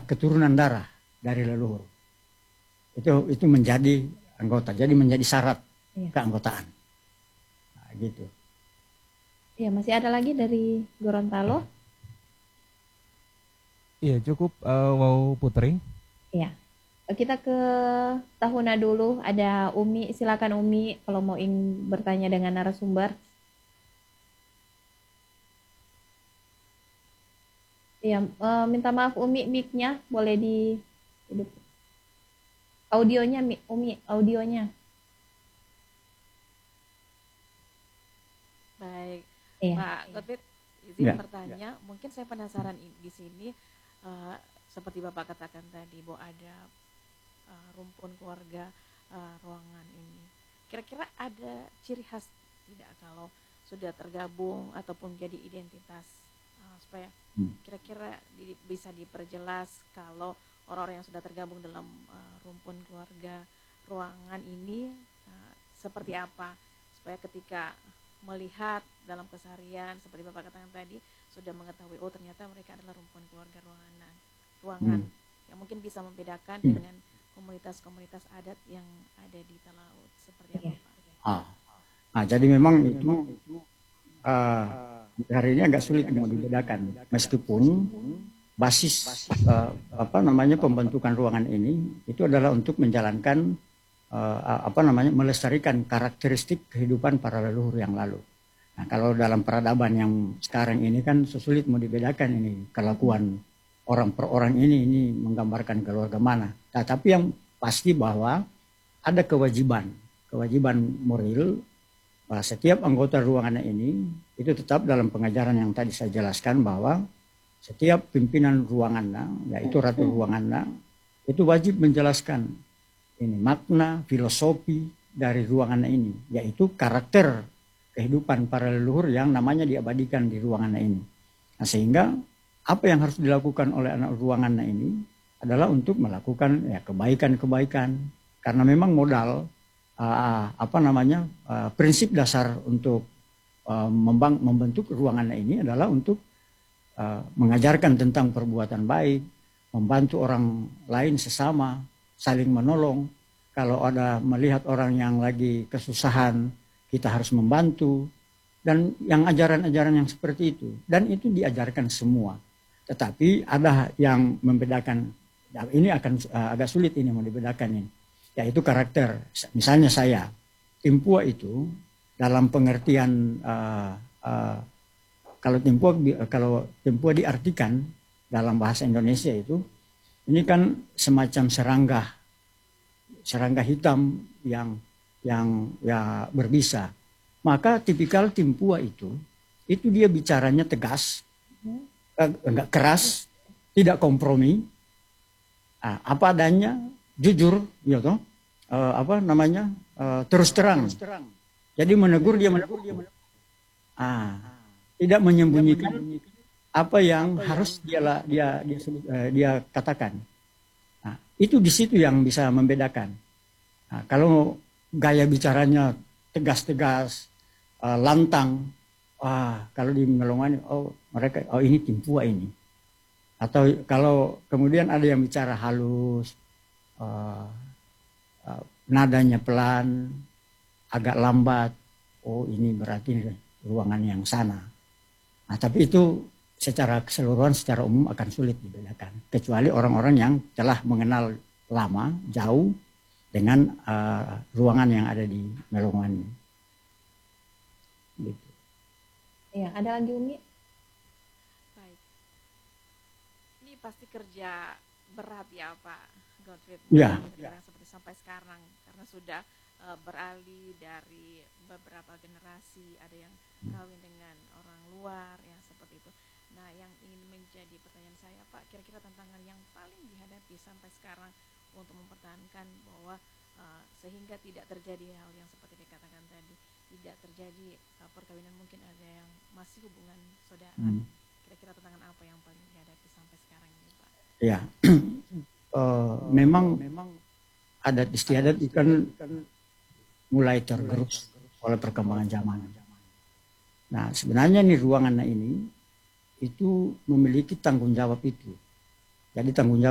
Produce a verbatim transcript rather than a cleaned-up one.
keturunan darah dari leluhur. Itu itu menjadi anggota, jadi menjadi syarat iya. keanggotaan. Nah, gitu. Iya, masih ada lagi dari Gorontalo? Iya, cukup uh, mau Putri. Iya. Kita ke Tahuna dulu, ada Umi, silakan Umi kalau mau ingin bertanya dengan narasumber. Iya, uh, minta maaf Umi, mic-nya boleh di hidup. Audionya Umi, audionya. Baik, iya. Pak Godfrey, izin ya. bertanya, ya. mungkin saya penasaran di sini uh, seperti Bapak katakan tadi bahwa ada uh, rumpun keluarga uh, ruangan ini. Kira-kira ada ciri khas tidak kalau sudah tergabung ataupun jadi identitas uh, supaya kira-kira di, bisa diperjelas kalau orang-orang yang sudah tergabung dalam uh, rumpun keluarga ruangan ini uh, seperti apa supaya ketika melihat dalam keseharian seperti Bapak katakan tadi sudah mengetahui oh ternyata mereka adalah rumpun keluarga ruangan ruangan hmm. yang mungkin bisa membedakan hmm. dengan komunitas-komunitas adat yang ada di Talaut seperti apa Pak? Ah, ah jadi memang itu uh, hari ini agak sulit mau dibedakan meskipun basis uh, apa namanya pembentukan ruangan ini itu adalah untuk menjalankan Uh, apa namanya melestarikan karakteristik kehidupan para leluhur yang lalu. Nah, kalau dalam peradaban yang sekarang ini kan sulit mau dibedakan ini kelakuan orang per orang ini ini menggambarkan keluarga mana. Nah, tapi yang pasti bahwa ada kewajiban, kewajiban moral bahwa setiap anggota ruangan ini itu tetap dalam pengajaran yang tadi saya jelaskan bahwa setiap pimpinan ruangan, yaitu ratu ruangan, itu wajib menjelaskan ini makna filosofi dari ruangan ini, yaitu karakter kehidupan para leluhur yang namanya diabadikan di ruangan ini. Nah, sehingga apa yang harus dilakukan oleh anak ruangan ini adalah untuk melakukan ya kebaikan-kebaikan, karena memang modal uh, apa namanya uh, prinsip dasar untuk uh, membang, membentuk ruangan ini adalah untuk uh, mengajarkan tentang perbuatan baik, membantu orang lain sesama, saling menolong. Kalau ada melihat orang yang lagi kesusahan, kita harus membantu. Dan yang ajaran-ajaran yang seperti itu. Dan itu diajarkan semua. Tetapi ada yang membedakan. Ini akan uh, agak sulit ini mau dibedakan ini. Yaitu karakter. Misalnya saya, Timpua itu dalam pengertian uh, uh, kalau Timpua kalau Timpua diartikan dalam bahasa Indonesia itu, ini kan semacam serangga, serangga hitam yang yang ya berbisa. Maka tipikal Timpua itu, itu dia bicaranya tegas, eh, enggak keras, tidak kompromi, ah, apa adanya, jujur, ya toh, eh, apa namanya, eh, terus terang. Jadi menegur dia menegur dia, ah, tidak menyembunyikan apa yang harus dia dia dia, dia, dia katakan. Nah, itu di situ yang bisa membedakan. Nah, kalau gaya bicaranya tegas-tegas, uh, lantang, wah kalau di Melongan, oh mereka, oh ini Timpua ini. Atau kalau kemudian ada yang bicara halus, uh, uh, nadanya pelan, agak lambat, oh ini berarti ruangan yang sana. Nah, tapi itu secara keseluruhan, secara umum akan sulit dibedakan. Kecuali orang-orang yang telah mengenal lama, jauh dengan uh, ruangan yang ada di Melongan. Gitu. Ya, ada lagi Umi? Baik. Ini pasti kerja berat ya Pak Godfrey. Ya. Seperti sampai sekarang karena sudah uh, beralih dari beberapa generasi, ada yang kawin dengan orang luar ya seperti itu. Nah, yang ingin menjadi pertanyaan saya Pak, kira-kira tantangan yang paling dihadapi sampai sekarang untuk mempertahankan bahwa uh, sehingga tidak terjadi hal yang seperti dikatakan tadi, tidak terjadi uh, perkawinan mungkin ada yang masih hubungan saudara. Hmm. Kira-kira tantangan apa yang paling dihadapi sampai sekarang ini Pak? Ya, uh, memang memang adat istiadat kan mulai tergerus oleh perkembangan zaman. Nah, sebenarnya nih ruangan ini itu memiliki tanggung jawab itu. Jadi tanggung jawab